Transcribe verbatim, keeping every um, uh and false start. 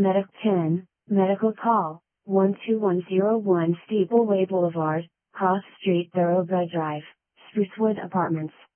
Medic ten, Medical Call, one two one zero one Steepleway Boulevard, Cross Street Thoroughbred Drive, Sprucewood Apartments.